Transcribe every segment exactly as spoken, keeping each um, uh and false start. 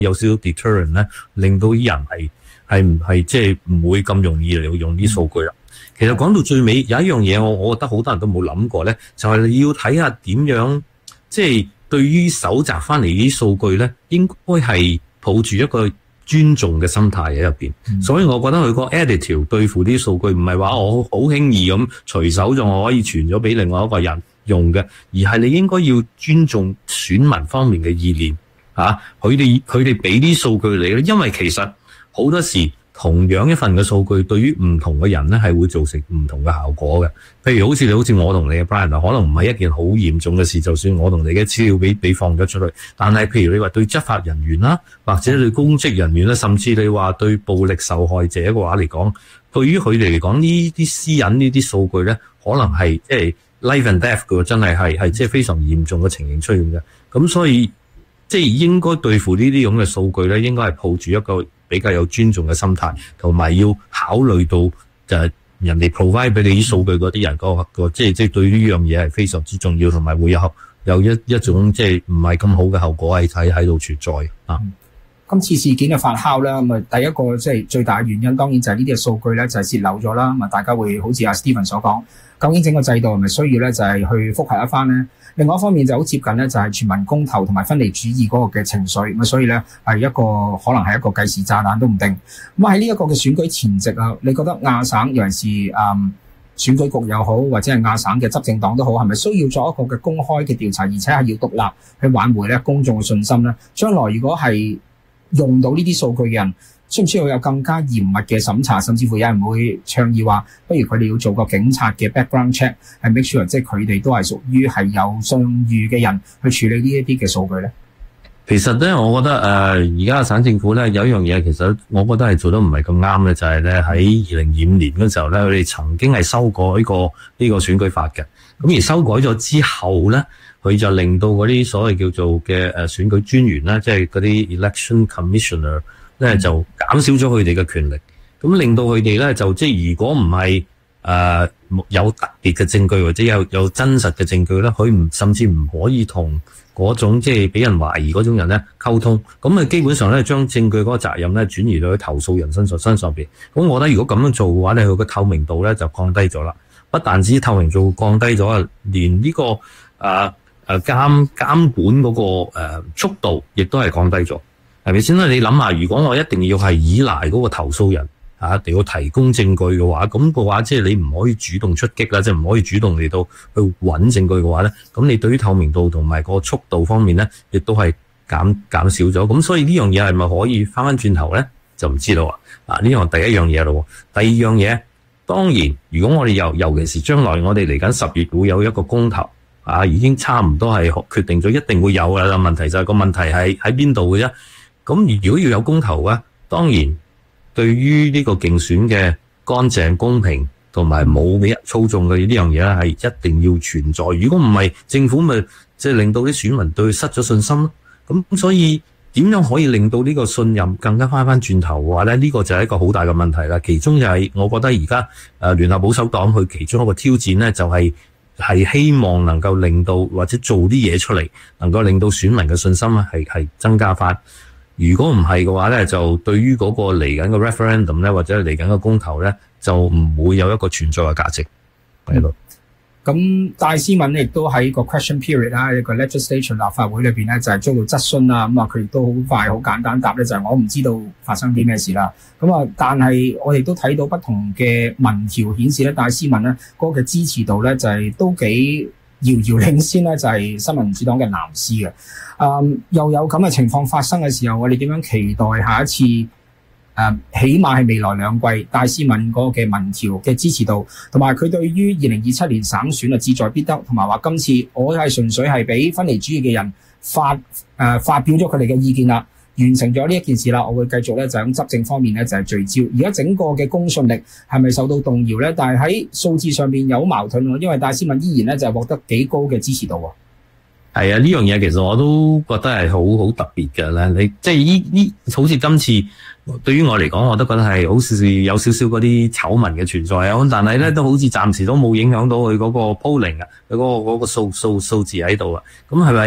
有少少 deterrent 咧，令到啲人係係唔係即係唔會咁容易嚟用啲數據啦。其實講到最尾有一樣嘢，我我覺得好多人都冇諗過咧，就係你要睇下點樣，即係對於搜集翻嚟啲數據咧，應該係抱住一個尊重嘅心態喺入邊。嗯、所以我覺得佢個 editor 對付啲數據唔係話我好輕易咁隨手就我可以傳咗俾另外一個人用嘅，而係你應該要尊重選民方面嘅意念嚇，佢哋佢哋俾啲數據你咧，因為其實好多時同樣一份嘅數據對於唔同嘅人咧係會造成唔同嘅效果嘅。譬如好似你好似我同你嘅 Brian 可能唔係一件好嚴重嘅事，就算我同你嘅資料俾俾放咗出去，但係譬如你話對執法人員啦，或者對公職人員啦，甚至你話對暴力受害者嘅話嚟講，對於佢哋嚟講呢啲私隱呢啲數據咧，可能係即係 life and death 嘅，真係係係即係非常嚴重嘅情形出現嘅。咁所以即係應該對付呢啲咁嘅數據咧，應該係抱住一個比較有尊重嘅心態，同埋要考慮到就係人哋 provide 俾你啲數據嗰啲人個個即係即係對呢樣嘢係非常之重要，同埋會有有一一種即係唔係咁好嘅後果係喺喺度存在啊。 嗯、今次事件嘅發酵咧，咁啊第一個即係最大嘅原因，當然就係呢啲嘅數據咧就係洩漏咗啦。咁啊大家會好似阿 Stephen 所講，究竟整個制度係咪需要咧就係去複核一番咧？另外一方面就好接近咧，就係全民公投同埋分離主義嗰個嘅情緒，咁所以咧係一個可能係一個計時炸彈都唔定。咁喺呢一個嘅選舉前夕啊，你覺得亞省尤其是嗯選舉局又好，或者係亞省嘅執政黨都好，係咪需要做一個嘅公開嘅調查，而且係要獨立去挽回咧公眾嘅信心咧？將來如果係用到呢啲數據嘅人，需唔需要有更加嚴密嘅審查，甚至乎有人會倡議話，不如佢哋要做個警察嘅 background check， 係 make sure 即係佢哋都係屬於係有信譽嘅人去處理呢一啲嘅數據咧？ 其實咧，我覺得誒而家省政府咧有一樣嘢，其實我覺得係做得唔係咁啱嘅，就係咧喺二零二五年嗰時候咧，佢哋曾經係修改呢個呢個選舉法嘅。咁而修改咗之後咧，佢就令到嗰啲所謂叫做嘅誒選舉專員咧，即係嗰啲 election commissioner 咧就減少咗佢哋嘅權力，咁令到佢哋咧就即係如果唔係誒有特別嘅證據或者有有真實嘅證據咧，佢唔甚至唔可以同嗰種即係俾人懷疑嗰種人咧溝通，咁啊基本上咧將證據嗰個責任咧轉移到去投訴人身上身上邊。咁我覺得如果咁樣做嘅話咧，佢個透明度咧就降低咗啦。不但止透明度降低咗啊，連呢、這個誒誒監監管嗰、那個誒、呃、速度亦都係降低咗。係咪先啦？你諗下，如果我一定要係依賴嗰個投訴人啊，一定要提供證據嘅話，咁嘅話即係你唔可以主動出擊啦，即係唔可以主動嚟到去揾證據嘅話咧，咁你對於透明度同埋個速度方面咧，亦都係減減少咗。咁所以呢樣嘢係咪可以翻翻轉頭咧？就唔知道啊！啊，呢樣第一樣嘢咯。第二樣嘢，當然，如果我哋尤尤其是將來我哋嚟緊十月會有一個公投啊，已經差唔多係決定咗一定會有㗎啦。問題就係個問題係喺邊度嘅啫。咁如果要有公投啊，當然對於呢個競選嘅乾淨公平同埋冇俾人操縱嘅呢樣嘢咧，係一定要存在。如果唔係，政府咪即係令到啲選民對佢失咗信心咯。咁所以點樣可以令到呢個信任更加翻翻轉頭嘅話咧？呢、這個就係一個好大嘅問題啦。其中就係我覺得而家誒聯合保守黨佢其中一個挑戰咧，就係、是、係希望能夠令到或者做啲嘢出嚟，能夠令到選民嘅信心咧係係增加翻。如果唔係嘅話咧，就對於嗰個嚟緊嘅 referendum 咧，或者嚟緊嘅公投咧，就唔會有一個存在嘅價值喺度。 咁、嗯、戴思敏亦都喺個 question period 啦，一個 legislation 立法會裏邊咧，就係遭到質詢啦。咁啊，佢亦都好快好簡單答咧，就係、是、我唔知道發生啲咩事啦。咁啊，但係我哋都睇到不同嘅民調顯示咧，戴思敏咧嗰個嘅支持度咧就係、是、都幾遙遙領先咧，就係新民主黨嘅藍絲嘅。嗯，又有咁嘅情況發生嘅時候，我哋點樣期待下一次誒、嗯，起碼係未來兩季戴思敏嗰個嘅民調嘅支持度，同埋佢對於二零二七年省選啊志在必得，同埋話今次我係純粹係俾分離主義嘅人發誒、呃、發表咗佢哋嘅意見啦，完成咗呢一件事啦，我會繼續咧就喺執政方面咧就係聚焦。而家整個嘅公信力係咪受到動搖咧？但係喺數字上面有矛盾喎，因為戴思敏依然咧就係獲得幾高嘅支持度喎。 係啊，呢樣嘢其實我都覺得係好好特別嘅咧。你即係呢呢，好似今次對於我嚟講，我都覺得係好似有少少嗰啲醜聞嘅存在啊。但係咧，都好似暫時都冇影響到佢嗰個 polling 啊，佢嗰個嗰個數數數字喺度啊。咁係咪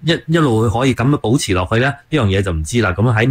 一一路可以咁樣保持落去咧？呢樣嘢就唔知啦。咁喺